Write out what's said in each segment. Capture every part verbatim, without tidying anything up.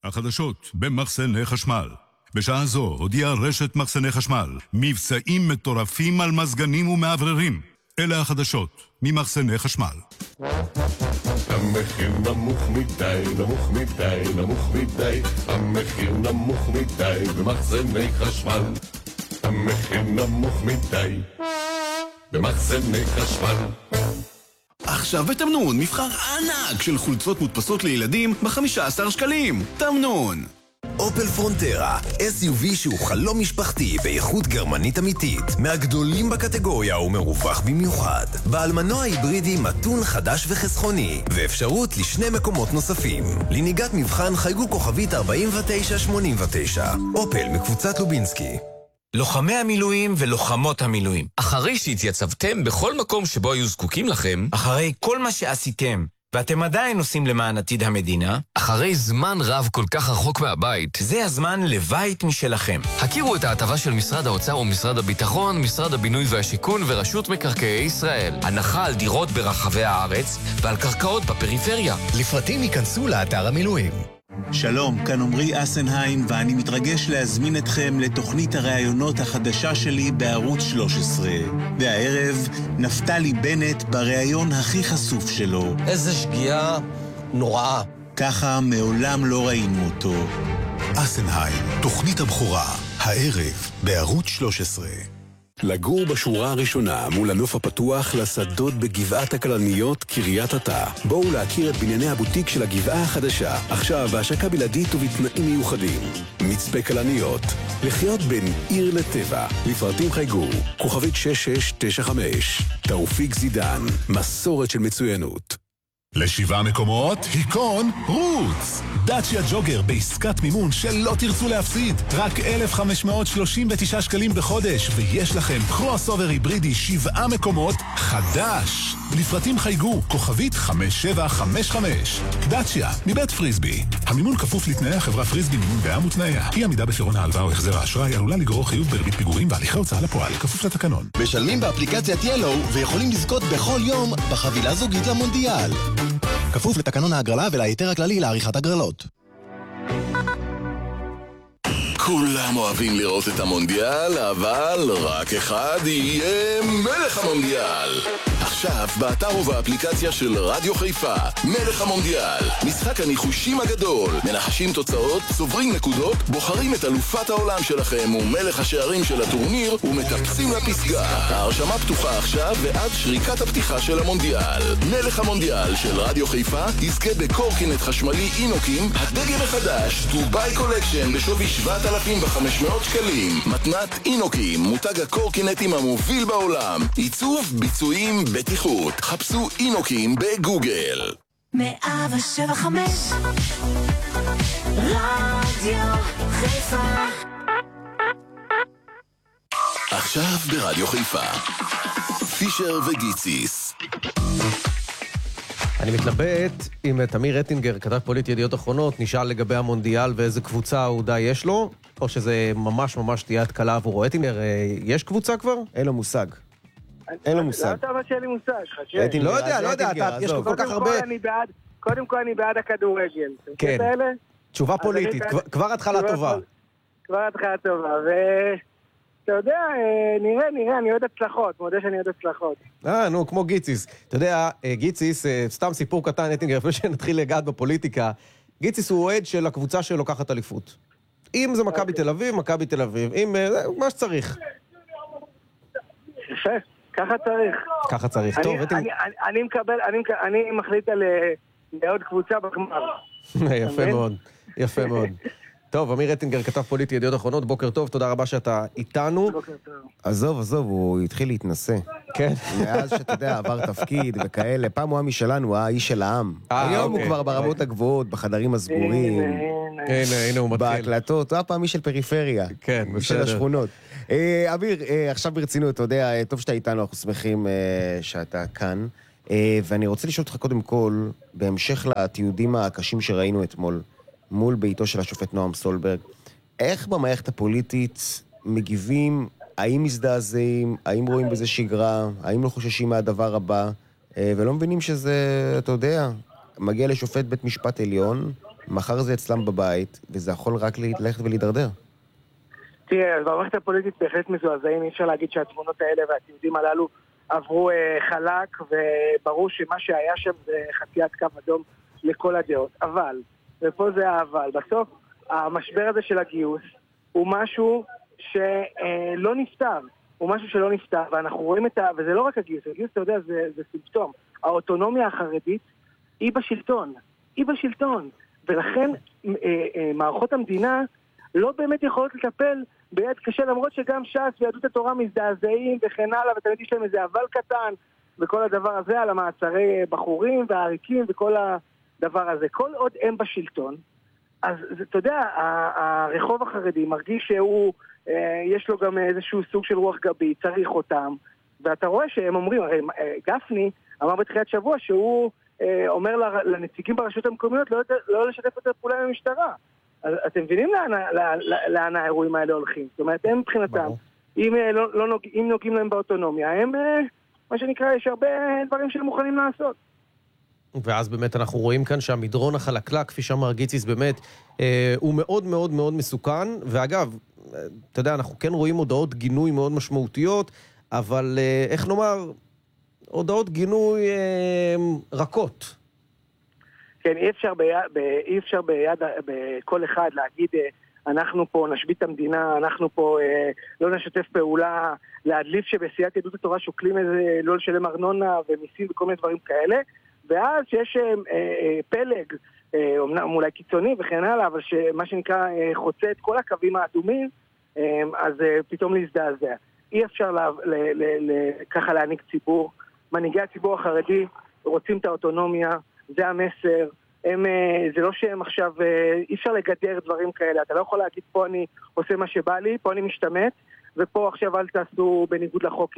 החדשות במחסני חשמל. בשעה זו הודיעה רשת מחסני חשמל מבצעים מטורפים על מזגנים ומעבררים. אלה החדשות ממחסני חשמל. המחיר נמוך מדי, נמוך מדי, נמוך מדי. המחיר נמוך מדי במחסני חשמל. המחיר נמוך מדי במחסני חשמל. עכשיו בתמנון מבחר ענק של חולצות מודפסות לילדים ב-חמישה עשר שקלים. תמנון. אופל פרונטרה, אס יו וי שהוא חלום משפחתי באיכות גרמנית אמיתית, מהגדולים בקטגוריה ומרווח במיוחד. בעל מנוע היברידי מתון חדש וחסכוני, ואפשרות לשני מקומות נוספים. לנהיגת מבחן חייגו כוכבית ארבעים ותשע שמונים ותשע. אופל מקבוצת לובינסקי. לוחמי המילואים ולוחמות המילואים, אחרי שהתייצבתם בכל מקום שבו היו זקוקים לכם, אחרי כל מה שעשיתם, ואתם עדיין עושים למען עתיד המדינה, אחרי זמן רב כל כך רחוק מהבית, זה הזמן לבית משלכם. הכירו את ההטבה של משרד האוצר ומשרד הביטחון, משרד הבינוי והשיכון ורשות מקרקעי ישראל. הנחה על דירות ברחבי הארץ ועל קרקעות בפריפריה. לפרטים ייכנסו לאתר המילואים. שלום, כאן עמרי אסנהיים, ואני מתרגש להזמין אתכם לתוכנית הראיונות החדשה שלי בערוץ שלוש עשרה. והערב, נפתלי בנט בראיון הכי חשוף שלו. איזה שגיאה נוראה. ככה מעולם לא ראינו אותו. אסנהיים, תוכנית הבכורה, הערב בערוץ שלוש עשרה. לגור בשורה הראשונה מול הנוף הפתוח לשדות בגבעת הכלניות קריית אתא. בואו להכיר את בנייני הבוטיק של הגבעה החדשה, עכשיו בהשקה בלעדית ובתנאים מיוחדים. מצפה כלניות, לחיות בין עיר לטבע. לפרטים חייגו, כוכבית שש שש תשע חמש. תאופיק זידן, מסורת של מצוינות. לשבעה מקומות, היקון רוץ. דאצ'יה ג'וגר בעסקת מימון שלא תרצו להפסיד. רק אלף חמש מאות שלושים ותשעה שקלים בחודש, ויש לכם קרוס אובר היברידי שבעה מקומות חדש. לפרטים חייגו, כוכבית חמש שבע חמש חמש. דאצ'יה, מבית פריסבי. המימון כפוף לתנאי החברה פריסבי מימון בע"מ ותנאיה. אי עמידה בפירעון ההלוואה או החזר האשראי עלולה לגרור חיוב בריבית פיגורים והליכי הוצאה לפועל, כפוף לתקנון. משלמים באפליקציית ילו ויכולים לזכות בכל יום בחבילה זוגית למונדיאל. כפוף לתקנון ההגרלה ולהיתר הכללי לעריכת הגרלות. כולם אוהבים לראות את המונדיאל, אבל רק אחד יהיה מלך המונדיאל. עכשיו, באתר ובאפליקציה של רדיו חיפה, מלך המונדיאל. משחק הניחושים הגדול. מנחשים תוצאות, צוברים נקודות, בוחרים את אלופת העולם שלכם ומלך השערים של הטורניר ומטפסים לפסגה. ההרשמה פתוחה עכשיו ועד שריקת הפתיחה של המונדיאל. מלך המונדיאל של רדיו חיפה יזכה בקורקינט חשמלי אינוקים, הדגם החדש, דוביי קולקשן בשווי שבעת אלפים וחמש מאות שקלים. מתנת אינוקים, מותג הקורקינטים המוביל בעולם. עיצוב, ביצועים, בטיחות. חפשו אינוקים בגוגל. מאה שבע חמש רדיו חיפה. עכשיו ברדיו חיפה, פישר וגיציס. אני מתלבט אם תמיר רטינגר, כתב פוליטי ידיעות אחרונות, נשאל לגבי המונדיאל ואיזה קבוצה אהודה יש לו, או שזה ממש ממש תהיה התקלה עבורו. רטינגר, יש קבוצה כבר? אין לו מושג. אין לו מושג. לא אתה מה שאין לי מושג. לא יודע, לא יודע, יש כל כך הרבה... קודם כל אני בעד הכדורגל. כן, תשובה פוליטית, כבר התחלה טובה. כבר התחלה טובה, ו... אתה יודע, נראה, נראה, אני עוד הצלחות, מודה שאני עוד הצלחות. אה, נו, כמו גיציס. אתה יודע, גיציס, סתם סיפור קטן, רטינגר, לפני שנתחיל לגעת בפוליטיקה, גיציס הוא אוהד של הקבוצה שלוקחת אליפות. אם זה מכבי תל אביב, מכבי תל אביב. אם, מה שצריך. יפה, ככה צריך. ככה צריך, טוב, רטינגר. אני מקבל, אני מחליט על עוד קבוצה בגמר. יפה מאוד, יפה מאוד. טוב, אמיר רטינגר, כתב פוליטי ידיעות אחרונות, בוקר טוב, תודה רבה שאתה איתנו. בוקר טוב. עזוב, עזוב, הוא התחיל להתנסה. כן. מאז שאתה יודע, עבר תפקיד וכאלה, פעם הוא היה משלנו, הוא היה איש של העם. היום הוא כבר ברמות הגבוהות, בחדרים הסגורים. הנה, הנה הוא מתחיל. בהקלטות, הוא היה פעם איש של פריפריה. כן, בסדר. של השכונות. אמיר, עכשיו ברצינות, אתה יודע, טוב שאתה איתנו, אנחנו שמחים שאתה כאן. ואני רוצה לשאול אותך קודם כל, בהמשך לתיעודים הקשים שראינו אתמול, מול ביתו של השופט נועם סולברג, איך במערכת הפוליטית מגיבים, האם מזדעזעים, האם רואים בזה שגרה, האם לא חוששים מהדבר הבא, ולא מבינים שזה, אתה יודע, מגיע לשופט בית משפט עליון, מחר זה אצלם בבית, וזה יכול רק ללכת ולהידרדר. תראה, אז במערכת הפוליטית בהחלט מזועזעים, אי אפשר להגיד שהתמונות האלה והתיעודים הללו עברו אה, חלק, וברור שמה שהיה שם זה חציית קו אדום לכל הדעות. אבל, ופה זה האבל, בסוף המשבר הזה של הגיוס הוא משהו שלא נפתר, הוא משהו שלא נפתר, ואנחנו רואים את ה... וזה לא רק הגיוס, הגיוס, אתה יודע, זה, זה סימפטום. האוטונומיה החרדית היא בשלטון, היא בשלטון, ולכן אה, אה, מערכות המדינה לא באמת יכולות לטפל ביד קשה, למרות שגם ש"ס ויהדות התורה מזדעזעים וכן הלאה, ותמיד יש להם איזה אבל קטן וכל הדבר הזה על המעצרי בחורים והעריקים וכל הדבר הזה. כל עוד הם בשלטון, אז אתה יודע, הרחוב החרדי מרגיש שהוא, יש לו גם איזשהו סוג של רוח גבי, צריך אותם, ואתה רואה שהם אומרים, גפני אמר בתחילת שבוע שהוא אומר לנציגים ברשות המקומיות לא, לא לשתף יותר פעולה עם המשטרה. אז אתם מבינים לאן, לאן, לאן האירועים האלה הולכים? זאת אומרת, הם מבחינתם, אם, לא, לא נוג, אם נוגעים להם באוטונומיה, הם, מה שנקרא, יש הרבה דברים שהם מוכנים לעשות. ואז באמת אנחנו רואים כאן שהמדרון החלקלק, כפי שאמר גיציס, באמת, אה, הוא מאוד מאוד מאוד מסוכן, ואגב, אתה יודע, אנחנו כן רואים הודעות גינוי מאוד משמעותיות, אבל אה, איך נאמר, הודעות גינוי אה, רכות. כן, אי אפשר ביד, אי אפשר ביד, בכל אחד להגיד, אנחנו פה נשבית את המדינה, אנחנו פה אה, לא נשתף פעולה, להדליף שבסיעת יהדות התורה שוקלים איזה לא לשלם ארנונה ומיסים וכל מיני דברים כאלה, ואז שיש אה, אה, פלג, אה, אומנם אולי קיצוני וכן הלאה, אבל שמה שנקרא אה, חוצה את כל הקווים האדומים, אה, אז אה, פתאום להזדעזע. אי אפשר לה, ל, ל, ל, ככה להעניק ציבור. מנהיגי הציבור החרדי רוצים את האוטונומיה, זה המסר. הם, זה לא שהם עכשיו, אי אפשר לגדר דברים כאלה, אתה לא יכול להגיד פה אני עושה מה שבא לי, פה אני משתמט, ופה עכשיו אל תעשו בניגוד לחוק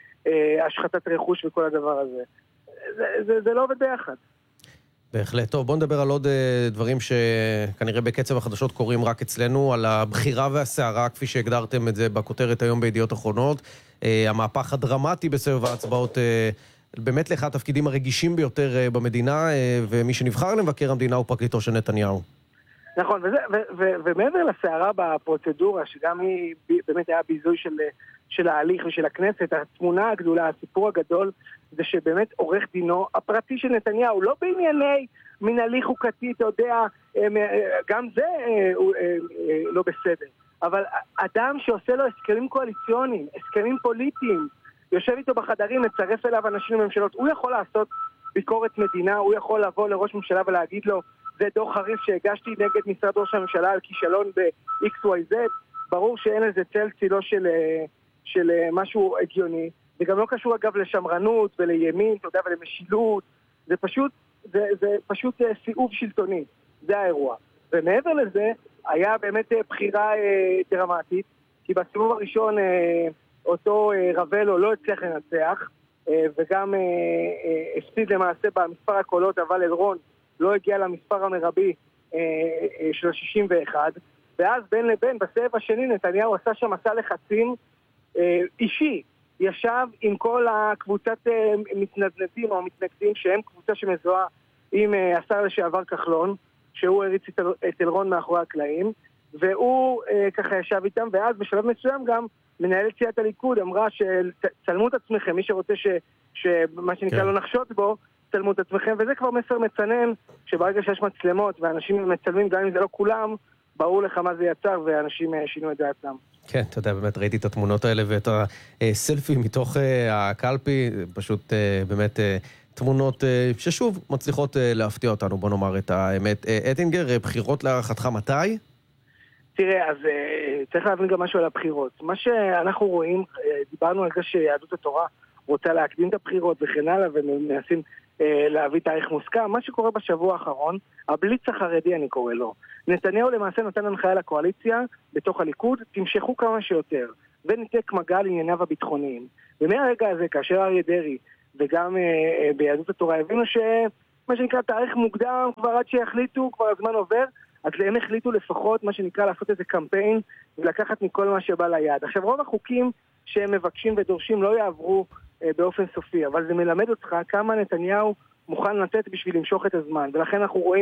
השחתת רכוש וכל הדבר הזה. זה, זה, זה לא עובד ביחד. בהחלט. טוב, בוא נדבר על עוד דברים שכנראה בקצב החדשות קורים רק אצלנו, על הבחירה והסערה, כפי שהגדרתם את זה בכותרת היום בידיעות אחרונות, המהפך הדרמטי בסבב ההצבעות, באמת לך התפקידים הרגישים ביותר במדינה, ומי שנבחר למבקר המדינה הוא פרקליטו של נתניהו. נכון, וזה, ו, ו, ומעבר לסערה בפרוצדורה, שגם היא באמת היה ביזוי של, של ההליך ושל הכנסת, התמונה הגדולה, הסיפור הגדול, זה שבאמת עורך דינו הפרטי של נתניהו, לא בענייני מנהלי חוקתי, אתה יודע, גם זה לא בסדר, אבל אדם שעושה לו הסכמים קואליציוניים, הסכמים פוליטיים, יושב איתו בחדרים, מצרף אליו אנשים לממשלות, הוא יכול לעשות ביקורת מדינה, הוא יכול לבוא לראש ממשלה ולהגיד לו, זה דוח חריף שהגשתי נגד משרד ראש הממשלה על כישלון ב-אקס וואי זד, ברור שאין איזה צל צילו של, של משהו הגיוני, זה גם לא קשור אגב לשמרנות ולימין, אתה יודע, ולמשילות, זה פשוט, זה, זה פשוט סיאוב שלטוני, זה האירוע. ומעבר לזה, היה באמת בחירה דרמטית, כי בסיבוב הראשון אותו רבלו לא הצליח לנצח, וגם הפסיד למעשה במספר הקולות, אבל אלרון לא הגיע למספר המרבי של שישים ואחת, ואז בין לבין בסבב השני נתניהו עשה שם מסע לחצים אישי, ישב עם כל הקבוצת מתנדנדים או מתנגדים שהם קבוצה שמזוהה עם השר לשעבר כחלון, שהוא הריץ את אלרון מאחורי הקלעים, והוא ככה ישב איתם, ואז בשלב מסוים גם מנהלת סיעת הליכוד אמרה שצלמו את עצמכם, מי שרוצה ש, שמה שנקרא לא נחשot בו, צלמו את עצמכם, וזה כבר מסר מצנן, שברגע שיש מצלמות ואנשים מצלמים, גם אם זה לא כולם, ברור לך מה זה יצר, ואנשים שינו את זה עצמם. כן, אתה יודע, באמת ראיתי את התמונות האלה ואת הסלפי מתוך הקלפי, פשוט באמת תמונות ששוב מצליחות להפתיע אותנו, בוא נאמר את האמת. אטינגר, בחירות להערכתך מתי? תראה, אז צריך להבין גם משהו על הבחירות. מה שאנחנו רואים, דיברנו על זה שיהדות התורה רוצה להקדים את הבחירות וכן הלאה, ומנסים להביא תאריך מוסכם. מה שקורה בשבוע האחרון, הבליץ החרדי אני קורא לו. נתניהו למעשה נתן הנחיה לקואליציה בתוך הליכוד, תמשכו כמה שיותר, וניתק מגע לענייניו הביטחוניים. ומהרגע הזה, כאשר אריה דרעי וגם ביהדות התורה הבינו שמה שנקרא תאריך מוקדם, כבר עד שיחליטו, כבר הזמן עובר, אז הם החליטו לפחות, מה שנקרא, לעשות איזה קמפיין ולקחת מכל מה שבא ליד. עכשיו, רוב החוקים שהם מבקשים ודורשים לא יעברו אה, באופן סופי, אבל זה מלמד אותך כמה נתניהו מוכן לתת בשביל למשוך את הזמן. ולכן אנחנו רואים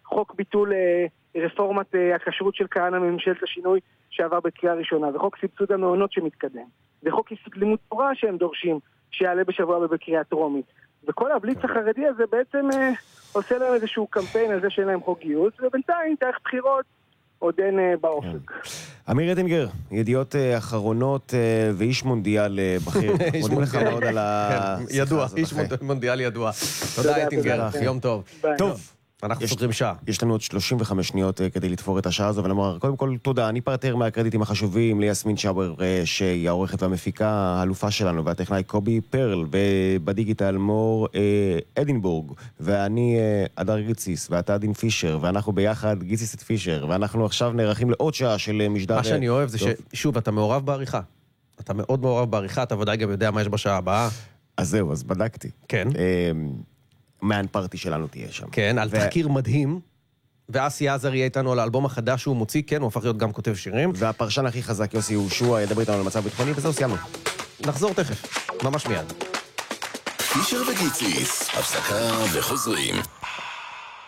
חוק ביטול אה, רפורמת אה, הכשרות של כהנא מממשלת השינוי שעבר בקריאה ראשונה, וחוק סבסוד המעונות שמתקדם, וחוק לימוד תורה שהם דורשים שיעלה בשבוע בקריאה טרומית. וכל הבליץ החרדי הזה בעצם אה, עושה להם איזשהו קמפיין על זה שאין להם חוק גיוס, ובינתיים תאריך בחירות עוד אין אה, באופק. אמיר אטינגר, ידיעות אה, אחרונות אה, ואיש מונדיאל אה, בכיר. מודים לך מאוד על השיחה ידוע, הזאת. איש מונדיאל ידוע. תודה אטינגר, יום טוב. טוב. אנחנו סוגרים שעה. יש לנו עוד שלושים וחמש שניות כדי לתפור את השעה הזו, ולומר, קודם כל, תודה. אני פרטר מהקרדיטים החשובים ליסמין שאובר, שהיא העורכת והמפיקה, האלופה שלנו, והטכנאי קובי פרל, ובדיגיטל מור אדינבורג, ואני אדר גיציס, ואתה דין פישר, ואנחנו ביחד גיציס את פישר, ואנחנו עכשיו נערכים לעוד שעה של משדר... מה שאני אוהב זה ששוב, אתה מעורב בעריכה. אתה מאוד מעורב בעריכה, אתה ודאי גם יודע מה יש בשעה הבאה. אז זהו, אז בדקתי. כן. מהן פארטי שלנו תהיה שם. כן, על תחקיר מדהים, ואסי עזר יהיה איתנו על האלבום החדש שהוא מוציא, כן, הוא הפך להיות גם כותב שירים. והפרשן הכי חזק, יוסי יהושע, ידבר איתנו על מצב ביטחוני, וזהו, סיימנו. נחזור תכף, ממש מיד. פישר וגיציס, הפסקה וחוזרים.